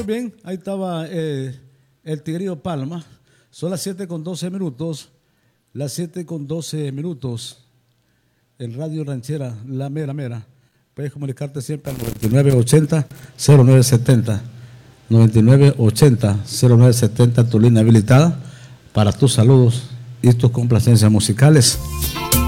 bien, ahí estaba el Tigrillo Palma. Son las 7:12. Las 7:12. En Radio Ranchera, la mera. Puedes comunicarte siempre al 9980-0970. 9980-0970, tu línea habilitada para tus saludos y tus complacencias musicales.